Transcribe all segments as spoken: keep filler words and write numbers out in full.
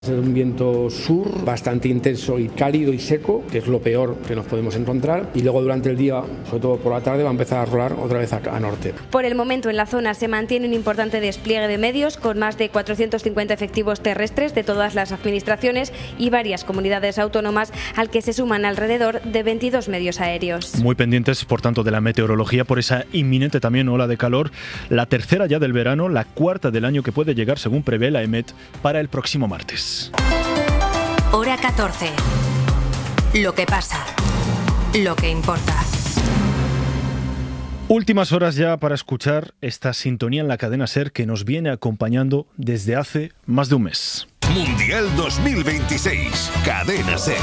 Un viento sur bastante intenso y cálido y seco, que es lo peor que nos podemos encontrar, y luego durante el día, sobre todo por la tarde, va a empezar a rolar otra vez a, a norte. Por el momento en la zona se mantiene un importante despliegue de medios con más de cuatrocientos cincuenta efectivos terrestres de todas las administraciones y varias comunidades autónomas, al que se suman alrededor de veintidós medios aéreos. Muy pendientes, por tanto, de la meteorología por esa inminente también ola de calor, la tercera ya del verano, la cuarta del año que puede llegar, según prevé la EMET, para el próximo martes. Hora catorce. Lo que pasa. Lo que importa. Últimas horas ya para escuchar esta sintonía en la cadena SER que nos viene acompañando desde hace más de un mes. Mundial dos mil veintiséis. Cadena SER.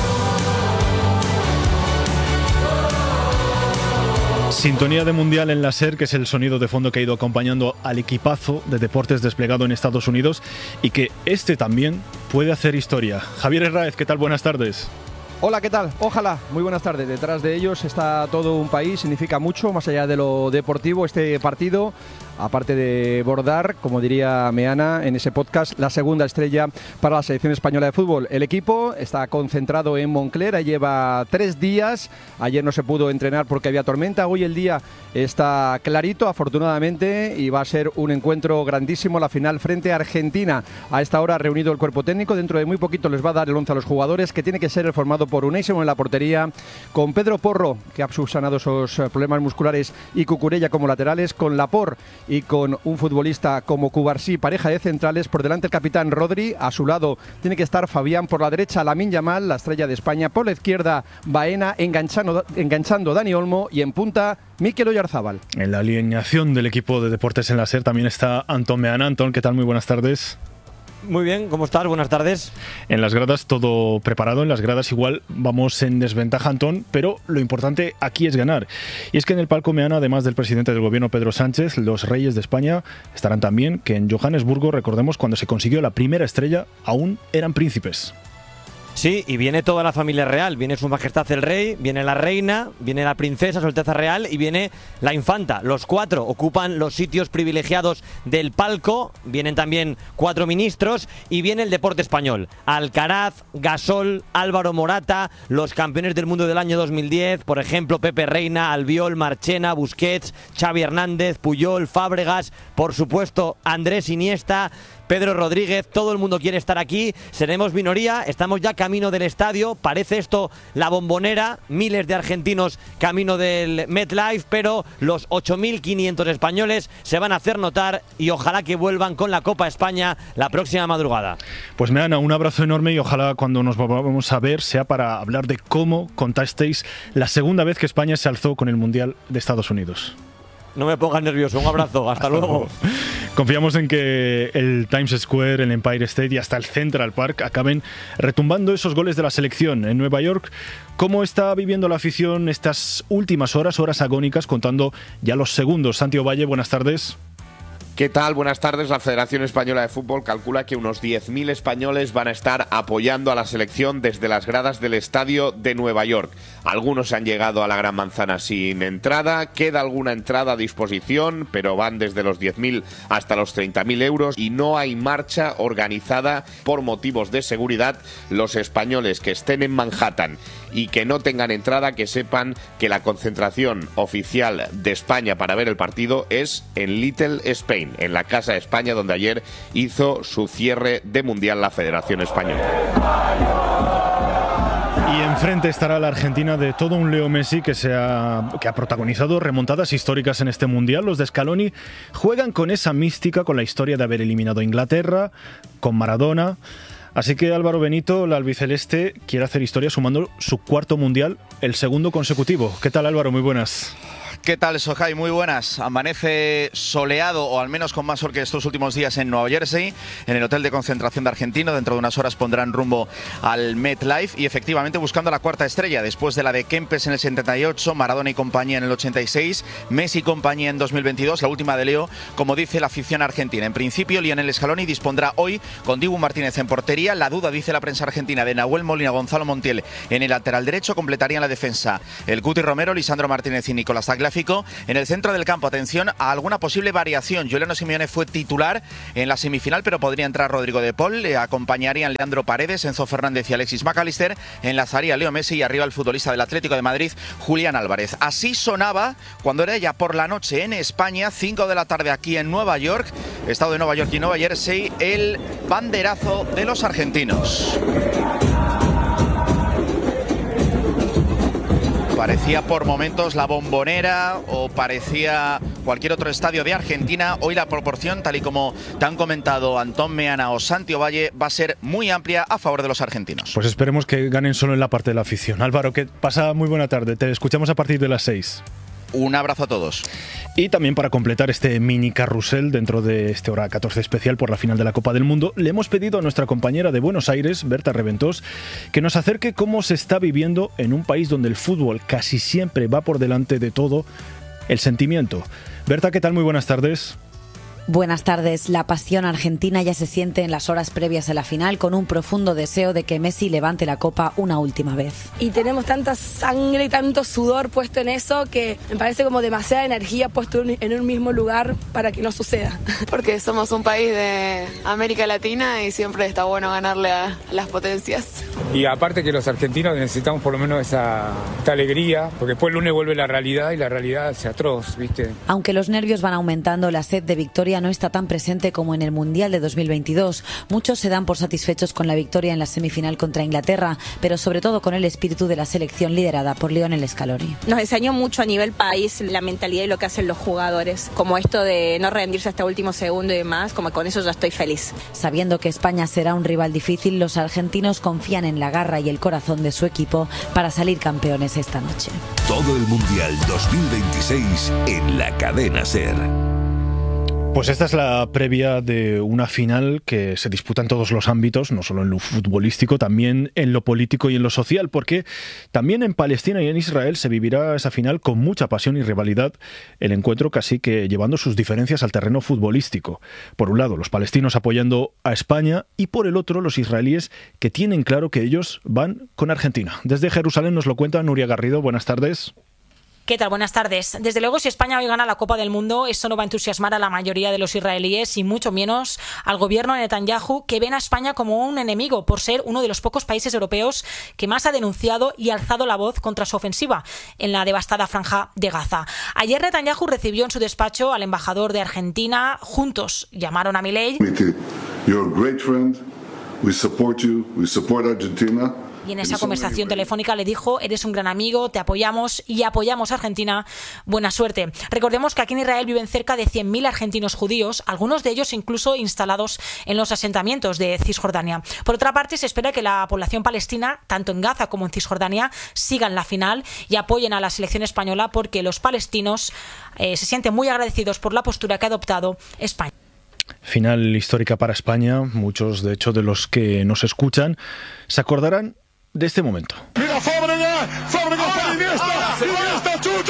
Sintonía de Mundial en la SER, que es el sonido de fondo que ha ido acompañando al equipazo de deportes desplegado en Estados Unidos y que este también puede hacer historia. Javier Herráez, ¿qué tal? Buenas tardes. Hola, ¿qué tal? Ojalá, muy buenas tardes. Detrás de ellos está todo un país, significa mucho, más allá de lo deportivo, este partido, aparte de bordar, como diría Meana en ese podcast, la segunda estrella para la selección española de fútbol. El equipo está concentrado en Moncler, lleva tres días, ayer no se pudo entrenar porque había tormenta, hoy el día está clarito, afortunadamente, y va a ser un encuentro grandísimo, la final frente a Argentina. A esta hora ha reunido el cuerpo técnico, dentro de muy poquito les va a dar el once a los jugadores, que tiene que ser formado por Unai Simón en la portería, con Pedro Porro, que ha subsanado esos problemas musculares, y Cucurella como laterales, con Laporte y con un futbolista como Cubarsí, pareja de centrales, por delante el capitán Rodri, a su lado tiene que estar Fabián, por la derecha Lamine Yamal, la estrella de España, por la izquierda Baena, enganchando, enganchando Dani Olmo, y en punta Mikel Oyarzábal. En la alineación del equipo de deportes en la SER también está Antón Meana. Antón, ¿qué tal? Muy buenas tardes. Muy bien, ¿cómo estás? Buenas tardes. En las gradas todo preparado, en las gradas igual vamos en desventaja, Antón, pero lo importante aquí es ganar. Y es que en el palco Meana, además del presidente del gobierno Pedro Sánchez, los reyes de España estarán también, que en Johannesburgo, recordemos, cuando se consiguió la primera estrella, aún eran príncipes. Sí, y viene toda la familia real, viene su majestad el rey, viene la reina, viene la princesa, su alteza real, y viene la infanta. Los cuatro ocupan los sitios privilegiados del palco, vienen también cuatro ministros y viene el deporte español. Alcaraz, Gasol, Álvaro Morata, los campeones del mundo del año dos mil diez, por ejemplo Pepe Reina, Albiol, Marchena, Busquets, Xavi Hernández, Puyol, Fábregas, por supuesto Andrés Iniesta, Pedro Rodríguez, todo el mundo quiere estar aquí, seremos minoría, estamos ya camino del estadio, parece esto la Bombonera, miles de argentinos camino del MetLife, pero los ocho mil quinientos españoles se van a hacer notar y ojalá que vuelvan con la Copa España la próxima madrugada. Pues Meana, un abrazo enorme y ojalá cuando nos volvamos a ver sea para hablar de cómo contasteis la segunda vez que España se alzó con el Mundial de Estados Unidos. No me pongas nervioso, un abrazo, hasta, hasta luego. luego. Confiamos en que el Times Square, el Empire State y hasta el Central Park acaben retumbando esos goles de la selección en Nueva York. ¿Cómo está viviendo la afición estas últimas horas, horas agónicas, contando ya los segundos? Santi Ovalle, buenas tardes. ¿Qué tal? Buenas tardes. La Federación Española de Fútbol calcula que unos diez mil españoles van a estar apoyando a la selección desde las gradas del estadio de Nueva York. Algunos han llegado a la Gran Manzana sin entrada, queda alguna entrada a disposición, pero van desde los diez mil hasta los treinta mil euros y no hay marcha organizada por motivos de seguridad. Los españoles que estén en Manhattan y que no tengan entrada, que sepan que la concentración oficial de España para ver el partido es en Little Spain, en la Casa de España, donde ayer hizo su cierre de Mundial la Federación Española. Y enfrente estará la Argentina de todo un Leo Messi que, se ha, que ha protagonizado remontadas históricas en este Mundial. Los de Scaloni juegan con esa mística, con la historia de haber eliminado a Inglaterra, con Maradona. Así que Álvaro Benito, la albiceleste, quiere hacer historia sumando su cuarto Mundial, el segundo consecutivo. ¿Qué tal, Álvaro? Muy buenas. ¿Qué tal, Sohai? Muy buenas. Amanece soleado, o al menos con más sol que estos últimos días en Nueva Jersey, en el hotel de concentración de Argentino. Dentro de unas horas pondrán rumbo al MetLife y efectivamente buscando la cuarta estrella, después de la de Kempes en el setenta y ocho, Maradona y compañía en el ochenta y seis, Messi y compañía en dos mil veintidós, la última de Leo, como dice la afición argentina. En principio, Lionel Scaloni dispondrá hoy con Dibu Martínez en portería. La duda, dice la prensa argentina, de Nahuel Molina, Gonzalo Montiel en el lateral derecho. Completarían la defensa el Cuti Romero, Lisandro Martínez y Nicolás Tagliafico. Tagliafico. En el centro del campo, atención a alguna posible variación. Juliano Simeone fue titular en la semifinal, pero podría entrar Rodrigo de Paul. Le acompañarían Leandro Paredes, Enzo Fernández y Alexis McAllister. Enlazaría Leo Messi y arriba el futbolista del Atlético de Madrid, Julián Álvarez. Así sonaba cuando era ya por la noche en España, cinco de la tarde aquí en Nueva York, estado de Nueva York y Nueva Jersey, el banderazo de los argentinos. Parecía por momentos la Bombonera o parecía cualquier otro estadio de Argentina. Hoy la proporción, tal y como te han comentado Antón Meana o Santi Ovalle, va a ser muy amplia a favor de los argentinos. Pues esperemos que ganen solo en la parte de la afición. Álvaro, que pasa muy buena tarde. Te escuchamos a partir de las seis. Un abrazo a todos. Y también para completar este mini carrusel dentro de este Hora catorce especial por la final de la Copa del Mundo, le hemos pedido a nuestra compañera de Buenos Aires, Berta Reventós, que nos acerque cómo se está viviendo en un país donde el fútbol casi siempre va por delante de todo, el sentimiento. Berta, ¿qué tal? Muy buenas tardes. Buenas tardes. La pasión argentina ya se siente en las horas previas a la final, con un profundo deseo de que Messi levante la copa una última vez. Y tenemos tanta sangre y tanto sudor puesto en eso que me parece como demasiada energía puesto en un mismo lugar para que no suceda. Porque somos un país de América Latina y siempre está bueno ganarle a las potencias. Y aparte que los argentinos necesitamos por lo menos esa, esta alegría, porque después el lunes vuelve la realidad y la realidad es atroz, ¿viste? Aunque los nervios van aumentando, la sed de victoria no está tan presente como en el Mundial de dos mil veintidós. Muchos se dan por satisfechos con la victoria en la semifinal contra Inglaterra, pero sobre todo con el espíritu de la selección liderada por Lionel Scaloni. Nos enseñó mucho a nivel país la mentalidad y lo que hacen los jugadores, como esto de no rendirse hasta el último segundo y demás, como con eso ya estoy feliz. Sabiendo que España será un rival difícil, los argentinos confían en la garra y el corazón de su equipo para salir campeones esta noche. Todo el Mundial dos mil veintiséis en la cadena SER. Pues esta es la previa de una final que se disputa en todos los ámbitos, no solo en lo futbolístico, también en lo político y en lo social, porque también en Palestina y en Israel se vivirá esa final con mucha pasión y rivalidad, el encuentro casi que llevando sus diferencias al terreno futbolístico. Por un lado, los palestinos apoyando a España y por el otro, los israelíes que tienen claro que ellos van con Argentina. Desde Jerusalén nos lo cuenta Nuria Garrido. Buenas tardes. ¿Qué tal? Buenas tardes. Desde luego, si España hoy gana la Copa del Mundo, eso no va a entusiasmar a la mayoría de los israelíes y mucho menos al gobierno de Netanyahu, que ven a España como un enemigo por ser uno de los pocos países europeos que más ha denunciado y alzado la voz contra su ofensiva en la devastada franja de Gaza. Ayer Netanyahu recibió en su despacho al embajador de Argentina. Juntos llamaron a Milei. You're a great friend. We support you. We support Argentina. Y en esa conversación telefónica le dijo: eres un gran amigo, te apoyamos y apoyamos a Argentina. Buena suerte. Recordemos que aquí en Israel viven cerca de cien mil argentinos judíos, algunos de ellos incluso instalados en los asentamientos de Cisjordania. Por otra parte, se espera que la población palestina, tanto en Gaza como en Cisjordania, sigan la final y apoyen a la selección española, porque los palestinos eh, se sienten muy agradecidos por la postura que ha adoptado España. Final histórica para España. Muchos, de hecho, de los que nos escuchan se acordarán de este momento. ¡Mira, Fábregas! ¡Fábregas para Iniesta! ¡Iniesta, chuta!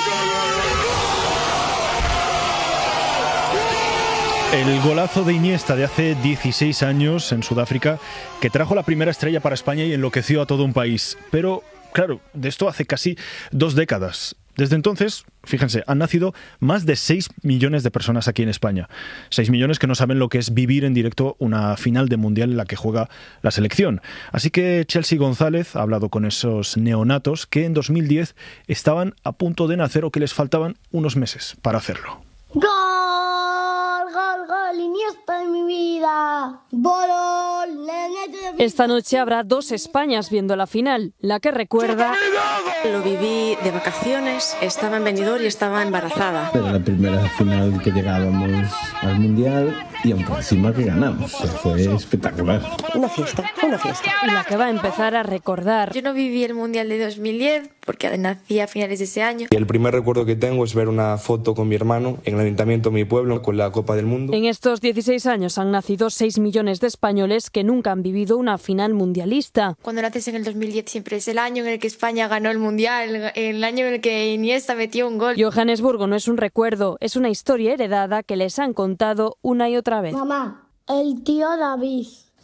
El golazo de Iniesta de hace dieciséis años en Sudáfrica, que trajo la primera estrella para España y enloqueció a todo un país. Pero, claro, de esto hace casi dos décadas. Desde entonces, fíjense, han nacido más de seis millones de personas aquí en España. seis millones que no saben lo que es vivir en directo una final de mundial en la que juega la selección. Así que Chelsea González ha hablado con esos neonatos que en dos mil diez estaban a punto de nacer o que les faltaban unos meses para hacerlo. ¡Gol! ¡Gol, gol! ¡Iniesta de mi vida! ¡Gol! Esta noche habrá dos Españas viendo la final. La que recuerda... Lo viví de vacaciones, estaba en Benidorm y estaba embarazada. Era la primera final que llegábamos al Mundial y aunque encima que ganamos. O sea, fue espectacular. Una fiesta, una fiesta. Y la que va a empezar a recordar. Yo no viví el Mundial de dos mil diez porque nací a finales de ese año. Y el primer recuerdo que tengo es ver una foto con mi hermano en el ayuntamiento de mi pueblo con la Copa del Mundo. En estos dieciséis años han nacido seis millones de españoles que nunca han vivido una final mundialista. Cuando naces en el dos mil diez siempre es el año en el que España ganó el Mundial, el año en el que Iniesta metió un gol. Johannesburgo no es un recuerdo, es una historia heredada que les han contado una y otra vez. Mamá, el tío David.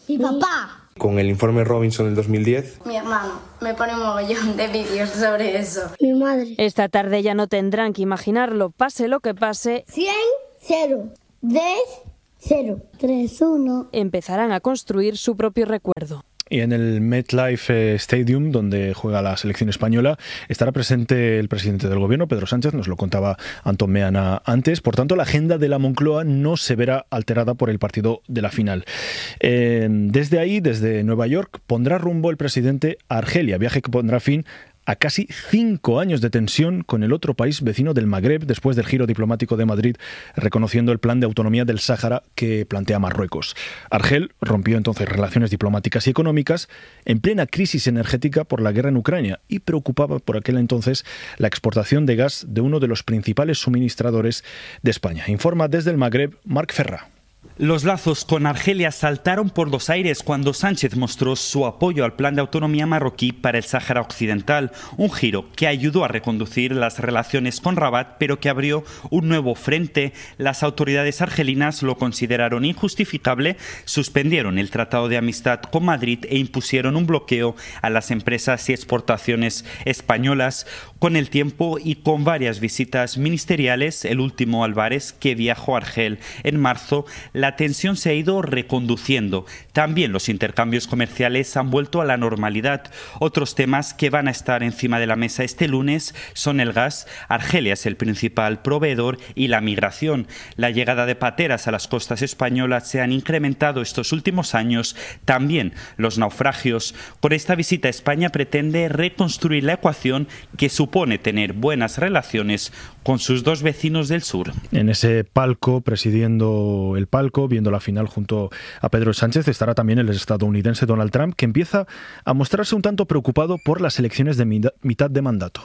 Mi papá. Con el informe Robinson del dos mil diez. Mi hermano me pone un mogollón de vídeos sobre eso. Mi madre. Esta tarde ya no tendrán que imaginarlo, pase lo que pase. cien, cero. diez, cero. tres, uno. Empezarán a construir su propio recuerdo. Y en el MetLife Stadium, donde juega la selección española, estará presente el presidente del gobierno, Pedro Sánchez, nos lo contaba Antón Meana antes. Por tanto, la agenda de la Moncloa no se verá alterada por el partido de la final. Eh, desde ahí, desde Nueva York, pondrá rumbo el presidente a Argelia, viaje que pondrá fin a casi cinco años de tensión con el otro país vecino del Magreb después del giro diplomático de Madrid reconociendo el plan de autonomía del Sáhara que plantea Marruecos. Argel rompió entonces relaciones diplomáticas y económicas en plena crisis energética por la guerra en Ucrania y preocupaba por aquel entonces la exportación de gas de uno de los principales suministradores de España. Informa desde el Magreb Marc Ferrà. Los lazos con Argelia saltaron por los aires cuando Sánchez mostró su apoyo al plan de autonomía marroquí para el Sáhara Occidental, un giro que ayudó a reconducir las relaciones con Rabat, pero que abrió un nuevo frente. Las autoridades argelinas lo consideraron injustificable, suspendieron el Tratado de Amistad con Madrid e impusieron un bloqueo a las empresas y exportaciones españolas. Con el tiempo y con varias visitas ministeriales, el último Álvarez, que viajó a Argel en marzo, la tensión se ha ido reconduciendo. También los intercambios comerciales han vuelto a la normalidad. Otros temas que van a estar encima de la mesa este lunes son el gas. Argelia es el principal proveedor y la migración. La llegada de pateras a las costas españolas se han incrementado estos últimos años. También los naufragios. Con esta visita España pretende reconstruir la ecuación que supone tener buenas relaciones con sus dos vecinos del sur. En ese palco, presidiendo el palco, viendo la final junto a Pedro Sánchez, estará también el estadounidense Donald Trump, que empieza a mostrarse un tanto preocupado por las elecciones de mitad de mandato.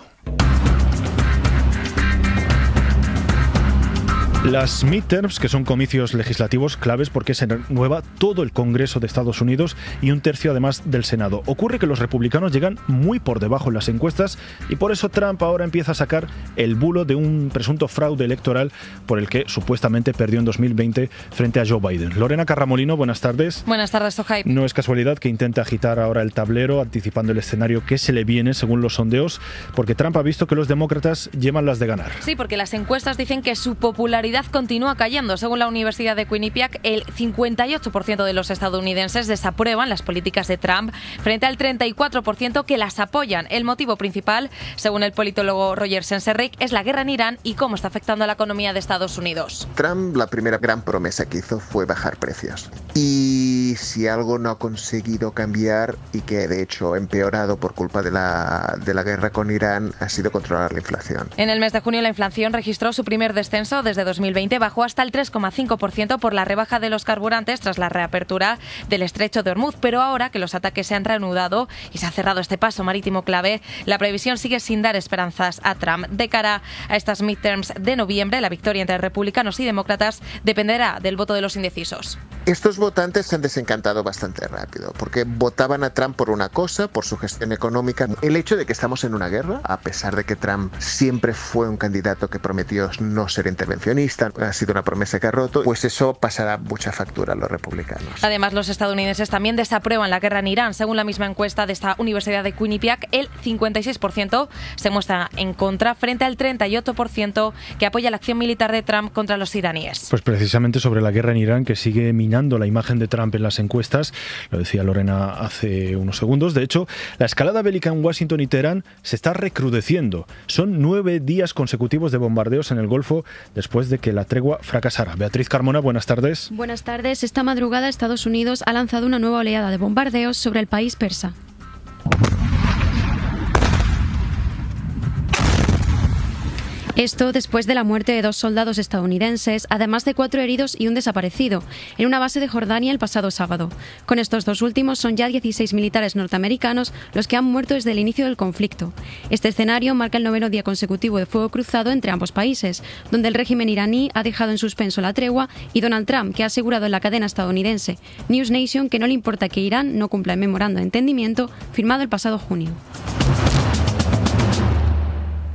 Las midterms, que son comicios legislativos claves porque se renueva todo el Congreso de Estados Unidos y un tercio además del Senado. Ocurre que los republicanos llegan muy por debajo en las encuestas y por eso Trump ahora empieza a sacar el bulo de un presunto fraude electoral por el que supuestamente perdió en dos mil veinte frente a Joe Biden. Lorena Carramolino, buenas tardes. Buenas tardes, Sohaib. No es casualidad que intente agitar ahora el tablero, anticipando el escenario que se le viene según los sondeos, porque Trump ha visto que los demócratas llevan las de ganar. Sí, porque las encuestas dicen que su popularidad continúa cayendo. Según la Universidad de Quinnipiac, el cincuenta y ocho por ciento de los estadounidenses desaprueban las políticas de Trump frente al treinta y cuatro por ciento que las apoyan. El motivo principal, según el politólogo Roger Senserrich, es la guerra en Irán y cómo está afectando a la economía de Estados Unidos. Trump, la primera gran promesa que hizo fue bajar precios. Y si algo no ha conseguido cambiar y que de hecho ha empeorado por culpa de la, de la guerra con Irán, ha sido controlar la inflación. En el mes de junio la inflación registró su primer descenso desde dos mil veinte, bajó hasta el tres coma cinco por ciento por la rebaja de los carburantes tras la reapertura del estrecho de Hormuz, pero ahora que los ataques se han reanudado y se ha cerrado este paso marítimo clave, la previsión sigue sin dar esperanzas a Trump. De cara a estas midterms de noviembre, la victoria entre republicanos y demócratas dependerá del voto de los indecisos. Estos votantes se han desencantado bastante rápido, porque votaban a Trump por una cosa, por su gestión económica. El hecho de que estamos en una guerra, a pesar de que Trump siempre fue un candidato que prometió no ser intervencionista, ha sido una promesa que ha roto, pues eso pasará mucha factura a los republicanos. Además, los estadounidenses también desaprueban la guerra en Irán. Según la misma encuesta de esta Universidad de Quinnipiac, el cincuenta y seis por ciento se muestra en contra frente al treinta y ocho por ciento que apoya la acción militar de Trump contra los iraníes. Pues precisamente sobre la guerra en Irán, que sigue minando la imagen de Trump en las encuestas, lo decía Lorena hace unos segundos. De hecho, la escalada bélica en Washington y Teherán se está recrudeciendo. Son nueve días consecutivos de bombardeos en el Golfo después de que la tregua fracasara. Beatriz Carmona, buenas tardes. Buenas tardes. Esta madrugada Estados Unidos ha lanzado una nueva oleada de bombardeos sobre el país persa. Esto después de la muerte de dos soldados estadounidenses, además de cuatro heridos y un desaparecido, en una base de Jordania el pasado sábado. Con estos dos últimos son ya dieciséis militares norteamericanos los que han muerto desde el inicio del conflicto. Este escenario marca el noveno día consecutivo de fuego cruzado entre ambos países, donde el régimen iraní ha dejado en suspenso la tregua y Donald Trump, que ha asegurado en la cadena estadounidense News Nation que no le importa que Irán no cumpla el memorando de entendimiento firmado el pasado junio.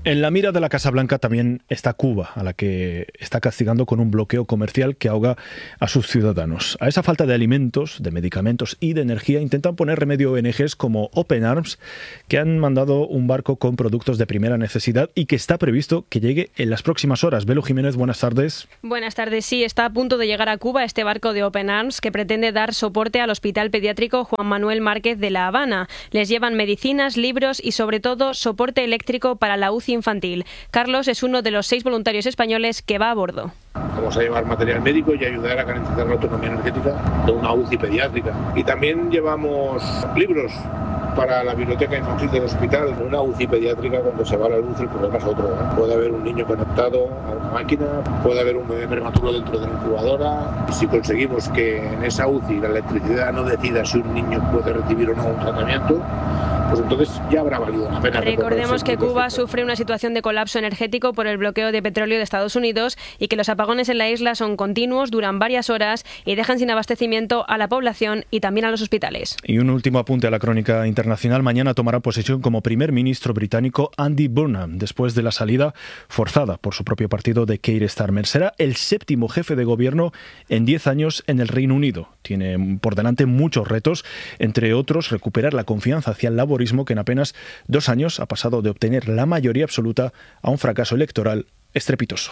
En la mira de la Casa Blanca también está Cuba, a la que está castigando con un bloqueo comercial que ahoga a sus ciudadanos. A esa falta de alimentos, de medicamentos y de energía intentan poner remedio O N Ges como Open Arms, que han mandado un barco con productos de primera necesidad y que está previsto que llegue en las próximas horas. Belu Jiménez, buenas tardes. Buenas tardes. Sí, está a punto de llegar a Cuba este barco de Open Arms que pretende dar soporte al Hospital Pediátrico Juan Manuel Márquez de La Habana. Les llevan medicinas, libros y sobre todo soporte eléctrico para la U C I infantil. Carlos es uno de los seis voluntarios españoles que va a bordo. Vamos a llevar material médico y ayudar a garantizar la autonomía energética de una U C I pediátrica. Y también llevamos libros para la biblioteca infantil del hospital. En una U C I pediátrica, cuando se va la luz, el problema es otro, ¿eh? Puede haber un niño conectado a una máquina, puede haber un bebé prematuro dentro de la incubadora. Y si conseguimos que en esa U C I la electricidad no decida si un niño puede recibir o no un tratamiento, pues entonces ya habrá valido la pena. Recordemos que Cuba sufre una situación de colapso energético por el bloqueo de petróleo de Estados Unidos y que los apagones en la isla son continuos, duran varias horas y dejan sin abastecimiento a la población y también a los hospitales. Y un último apunte a la crónica internacional. Mañana tomará posesión como primer ministro británico Andy Burnham, después de la salida forzada por su propio partido de Keir Starmer. Será el séptimo jefe de gobierno en diez años en el Reino Unido. Tiene por delante muchos retos, entre otros recuperar la confianza hacia el laborismo, que en apenas dos años ha pasado de obtener la mayoría absoluta a un fracaso electoral estrepitoso.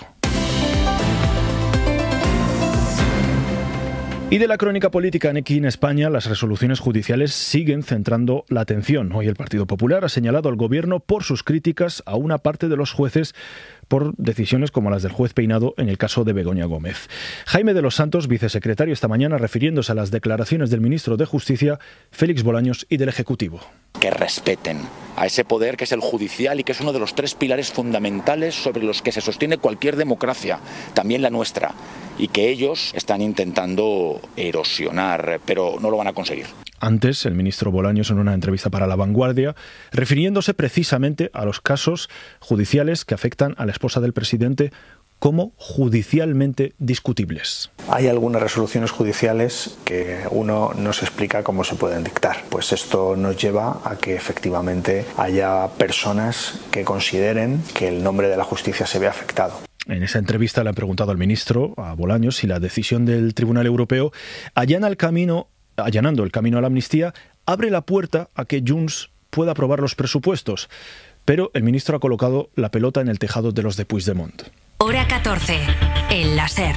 Y de la crónica política aquí en España, las resoluciones judiciales siguen centrando la atención. Hoy el Partido Popular ha señalado al Gobierno por sus críticas a una parte de los jueces por decisiones como las del juez Peinado en el caso de Begoña Gómez. Jaime de los Santos, vicesecretario, esta mañana refiriéndose a las declaraciones del ministro de Justicia, Félix Bolaños, y del Ejecutivo. Que respeten a ese poder que es el judicial y que es uno de los tres pilares fundamentales sobre los que se sostiene cualquier democracia, también la nuestra, y que ellos están intentando erosionar, pero no lo van a conseguir. Antes, el ministro Bolaños, en una entrevista para La Vanguardia, refiriéndose precisamente a los casos judiciales que afectan a la esposa del presidente como judicialmente discutibles. Hay algunas resoluciones judiciales que uno no se explica cómo se pueden dictar. Pues esto nos lleva a que efectivamente haya personas que consideren que el nombre de la justicia se ve afectado. En esa entrevista le han preguntado al ministro, a Bolaños, si la decisión del Tribunal Europeo allana el camino, allanando el camino a la amnistía, abre la puerta a que Junts pueda aprobar los presupuestos. Pero el ministro ha colocado la pelota en el tejado de los de Puigdemont. Hora catorce, el láser.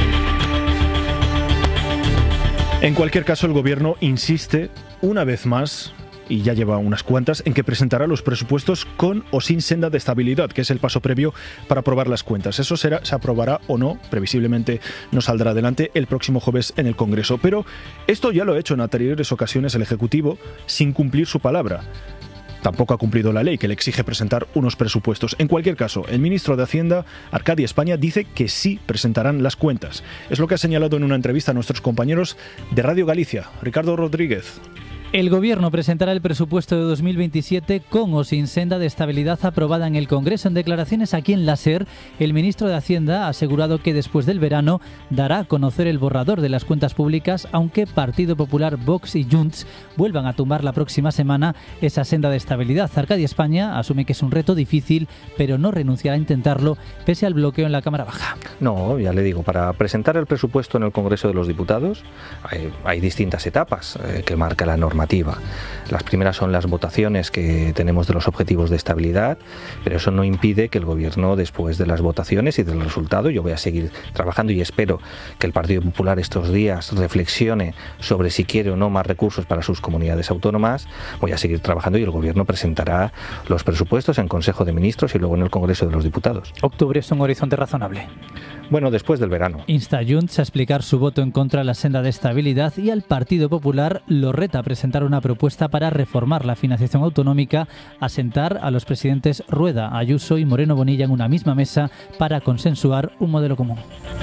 En cualquier caso, el Gobierno insiste una vez más, y ya lleva unas cuantas, en que presentará los presupuestos con o sin senda de estabilidad, que es el paso previo para aprobar las cuentas. Eso será, se aprobará o no, previsiblemente no saldrá adelante el próximo jueves en el Congreso. Pero esto ya lo ha hecho en anteriores ocasiones el Ejecutivo sin cumplir su palabra. Tampoco ha cumplido la ley que le exige presentar unos presupuestos. En cualquier caso, el ministro de Hacienda, Arcadia España, dice que sí presentarán las cuentas. Es lo que ha señalado en una entrevista a nuestros compañeros de Radio Galicia. Ricardo Rodríguez. El Gobierno presentará el presupuesto de dos mil veintisiete con o sin senda de estabilidad aprobada en el Congreso. En declaraciones aquí en la SER, el ministro de Hacienda ha asegurado que después del verano dará a conocer el borrador de las cuentas públicas, aunque Partido Popular, Vox y Junts vuelvan a tumbar la próxima semana esa senda de estabilidad. Arcadia España asume que es un reto difícil, pero no renunciará a intentarlo pese al bloqueo en la Cámara Baja. No, ya le digo, para presentar el presupuesto en el Congreso de los Diputados hay, hay distintas etapas eh, que marca la normativa. Las primeras son las votaciones que tenemos de los objetivos de estabilidad, pero eso no impide que el Gobierno, después de las votaciones y del resultado, yo voy a seguir trabajando y espero que el Partido Popular estos días reflexione sobre si quiere o no más recursos para sus comunidades autónomas. Voy a seguir trabajando y el Gobierno presentará los presupuestos en Consejo de Ministros y luego en el Congreso de los Diputados. ¿Octubre es un horizonte razonable? Bueno, después del verano. Insta a Junts a explicar su voto en contra de la senda de estabilidad y al Partido Popular lo reta a presentar una propuesta para reformar la financiación autonómica, a sentar a los presidentes Rueda, Ayuso y Moreno Bonilla en una misma mesa para consensuar un modelo común.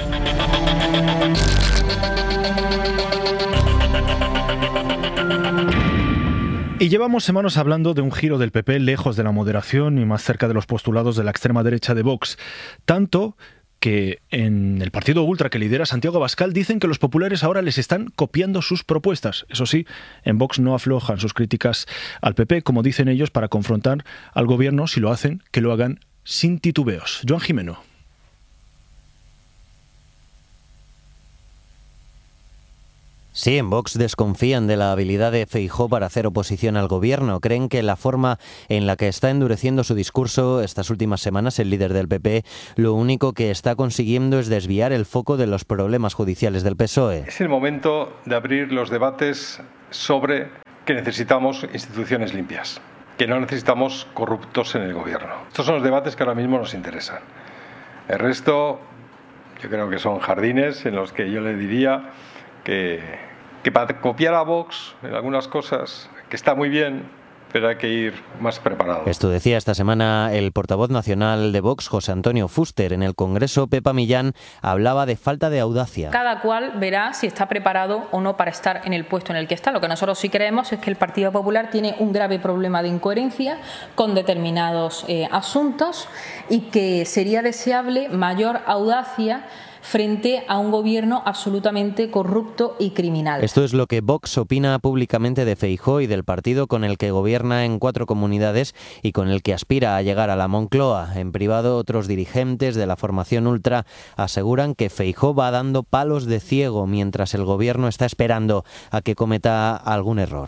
Y llevamos semanas hablando de un giro del P P lejos de la moderación y más cerca de los postulados de la extrema derecha de Vox. Tanto que en el partido ultra que lidera Santiago Abascal dicen que los populares ahora les están copiando sus propuestas. Eso sí, en Vox no aflojan sus críticas al P P, como dicen ellos, para confrontar al gobierno. Si lo hacen, que lo hagan sin titubeos. Joan Jimeno. Sí, en Vox desconfían de la habilidad de Feijóo para hacer oposición al gobierno. Creen que la forma en la que está endureciendo su discurso estas últimas semanas el líder del P P, lo único que está consiguiendo es desviar el foco de los problemas judiciales del P S O E. Es el momento de abrir los debates sobre que necesitamos instituciones limpias, que no necesitamos corruptos en el gobierno. Estos son los debates que ahora mismo nos interesan. El resto, yo creo que son jardines en los que yo le diría que, que para copiar a Vox en algunas cosas, que está muy bien, pero hay que ir más preparado. Esto decía esta semana el portavoz nacional de Vox, José Antonio Fuster. En el Congreso, Pepa Millán hablaba de falta de audacia. Cada cual verá si está preparado o no para estar en el puesto en el que está. Lo que nosotros sí creemos es que el Partido Popular tiene un grave problema de incoherencia con determinados eh, asuntos y que sería deseable mayor audacia frente a un gobierno absolutamente corrupto y criminal. Esto es lo que Vox opina públicamente de Feijóo y del partido con el que gobierna en cuatro comunidades y con el que aspira a llegar a la Moncloa. En privado, otros dirigentes de la formación ultra aseguran que Feijóo va dando palos de ciego mientras el gobierno está esperando a que cometa algún error.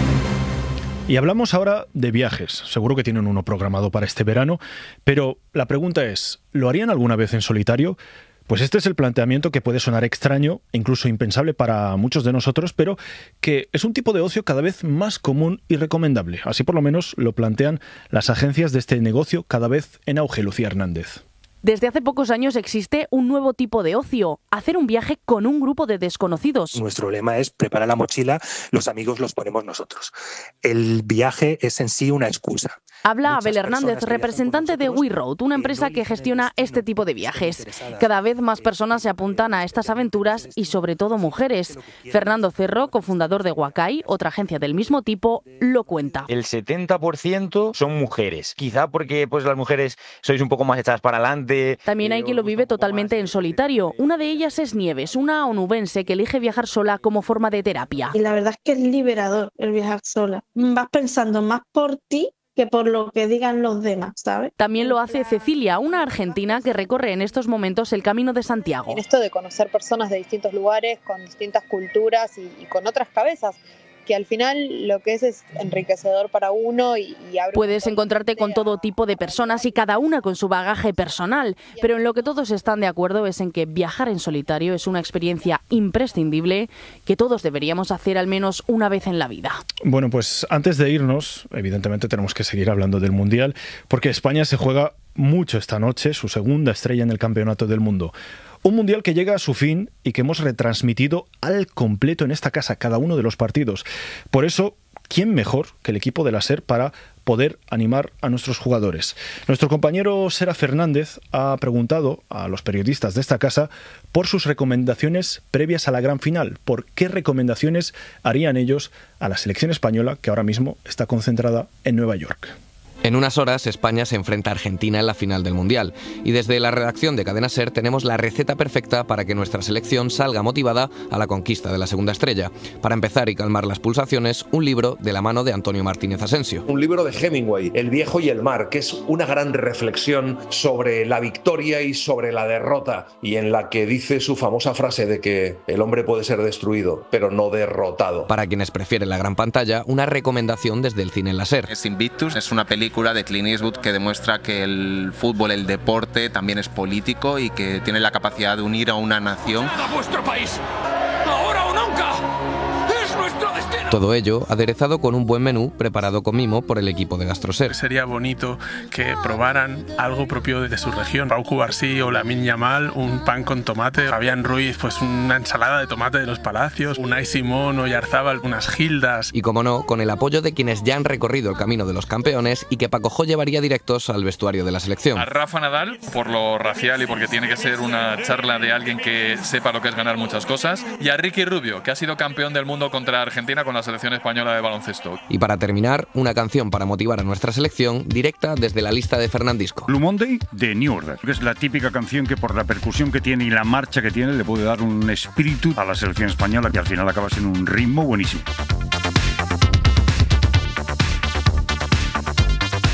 Y hablamos ahora de viajes. Seguro que tienen uno programado para este verano, pero la pregunta es, ¿lo harían alguna vez en solitario? Pues este es el planteamiento que puede sonar extraño e incluso impensable para muchos de nosotros, pero que es un tipo de ocio cada vez más común y recomendable. Así por lo menos lo plantean las agencias de este negocio cada vez en auge. Lucía Hernández. Desde hace pocos años existe un nuevo tipo de ocio, hacer un viaje con un grupo de desconocidos. Nuestro lema es prepara la mochila, los amigos los ponemos nosotros. El viaje es en sí una excusa. Habla Abel Hernández, representante de We Road, una empresa que gestiona este tipo de viajes. Cada vez más personas se apuntan a estas aventuras y sobre todo mujeres. Fernando Cerro, cofundador de Huacay, otra agencia del mismo tipo, lo cuenta. El setenta por ciento son mujeres, quizá porque pues las mujeres sois un poco más echadas para adelante. También hay quien lo vive totalmente en solitario. Una de ellas es Nieves, una onubense que elige viajar sola como forma de terapia. Y la verdad es que es liberador el viajar sola. Vas pensando más por ti que por lo que digan los demás, ¿sabes? También lo hace Cecilia, una argentina que recorre en estos momentos el Camino de Santiago. En esto de conocer personas de distintos lugares, con distintas culturas y, y con otras cabezas, que al final lo que es es enriquecedor para uno y, y abre... Puedes encontrarte con todo tipo de personas y cada una con su bagaje personal, pero en lo que todos están de acuerdo es en que viajar en solitario es una experiencia imprescindible que todos deberíamos hacer al menos una vez en la vida. Bueno, pues antes de irnos, evidentemente tenemos que seguir hablando del Mundial, porque España se juega mucho esta noche, su segunda estrella en el Campeonato del Mundo. Un Mundial que llega a su fin y que hemos retransmitido al completo en esta casa, cada uno de los partidos. Por eso, ¿quién mejor que el equipo de la SER para poder animar a nuestros jugadores? Nuestro compañero Sera Fernández ha preguntado a los periodistas de esta casa por sus recomendaciones previas a la gran final. ¿Por qué recomendaciones harían ellos a la selección española que ahora mismo está concentrada en Nueva York? En unas horas, España se enfrenta a Argentina en la final del Mundial. Y desde la redacción de Cadena SER tenemos la receta perfecta para que nuestra selección salga motivada a la conquista de la segunda estrella. Para empezar y calmar las pulsaciones, un libro de la mano de Antonio Martínez Asensio. Un libro de Hemingway, El viejo y el mar, que es una gran reflexión sobre la victoria y sobre la derrota, y en la que dice su famosa frase de que el hombre puede ser destruido, pero no derrotado. Para quienes prefieren la gran pantalla, una recomendación desde el cine en la SER. Es Invictus, es una película de Clint Eastwood que demuestra que el fútbol, el deporte, también es político y que tiene la capacidad de unir a una nación. ¡A vuestro país! ¡Ahora o nunca! ¡Es nuestro destino! Todo ello aderezado con un buen menú preparado con mimo por el equipo de GastroSER. Sería bonito que probaran algo propio de su región. Pau Cubarsí o Lamine Yamal, un pan con tomate. Fabián Ruiz, pues una ensalada de tomate de los Palacios. Unai Simón o Yarzábal, unas gildas. Y como no, con el apoyo de quienes ya han recorrido el camino de los campeones y que Paco Jo llevaría directos al vestuario de la selección. A Rafa Nadal, por lo racial y porque tiene que ser una charla de alguien que sepa lo que es ganar muchas cosas. Y a Ricky Rubio, que ha sido campeón del mundo contra Argentina con la selección española de baloncesto. Y para terminar, una canción para motivar a nuestra selección, directa desde la lista de Fernandisco. Blue Monday de New Order, que es la típica canción que por la percusión que tiene y la marcha que tiene le puede dar un espíritu a la selección española que al final acaba siendo un ritmo buenísimo.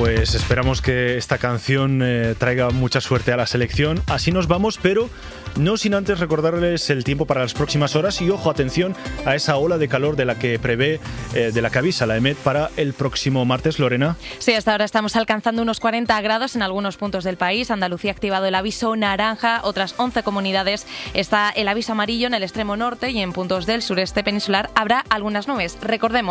Pues esperamos que esta canción eh, traiga mucha suerte a la selección. Así nos vamos, pero no sin antes recordarles el tiempo para las próximas horas y ojo, atención a esa ola de calor de la que prevé, eh, de la que avisa la EMET para el próximo martes, Lorena. Sí, hasta ahora estamos alcanzando unos cuarenta grados en algunos puntos del país. Andalucía ha activado el aviso naranja, otras once comunidades está el aviso amarillo en el extremo norte y en puntos del sureste peninsular habrá algunas nubes. Recordemos